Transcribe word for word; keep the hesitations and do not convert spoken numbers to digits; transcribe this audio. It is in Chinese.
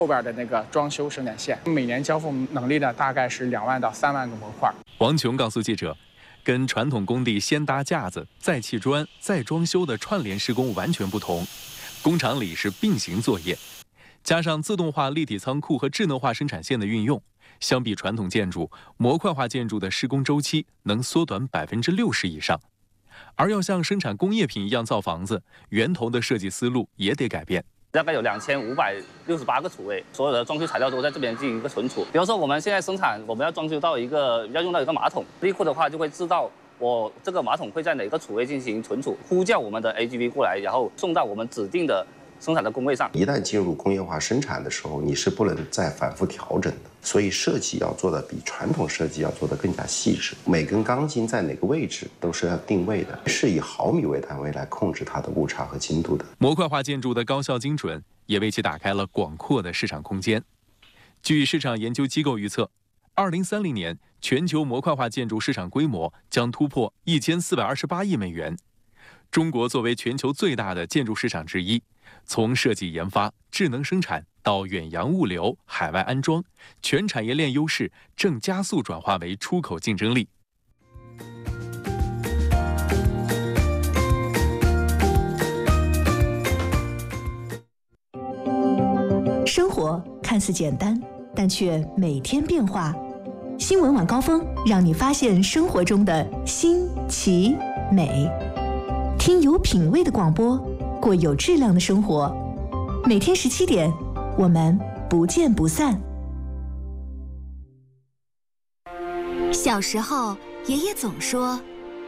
后边的那个装修生产线，每年交付能力呢大概是两万到三万个模块。 王琼告诉记者，跟传统工地先搭架子、再砌砖、再装修的串联施工完全不同，工厂里是并行作业，加上自动化立体仓库和智能化生产线的运用，相比传统建筑，模块化建筑的施工周期能缩短百分之六十以上。而要像生产工业品一样造房子，源头的设计思路也得改变。 大概有两千五百六十八个储位，所有的装修材料都在这边进行一个存储。比如说我们现在生产，我们要装修到一个要用到一个马桶，立库的话就会知道我这个马桶会在哪个储位进行存储，呼叫我们的 A G V 过来，然后送到我们指定的生产的工位上。 一旦进入工业化生产的时候，你是不能再反复调整的，所以设计要做的比传统设计要做的更加细致。每根钢筋在哪个位置都是要定位的，是以毫米为单位来控制它的误差和精度的。 模块化建筑的高效精准，也为其打开了广阔的市场空间。据市场研究机构预测，二零三零年全球模块化建筑市场规模将突破一千四百二十八亿美元。中国作为全球最大的建筑市场之一，从设计研发、智能生产到远洋物流、海外安装，全产业链优势正加速转化为出口竞争力。 生活看似简单，但却每天变化。新闻晚高峰让你发现生活中的新奇美，听有品味的广播，过有质量的生活。每天十七点，我们不见不散。 小时候，爷爷总说，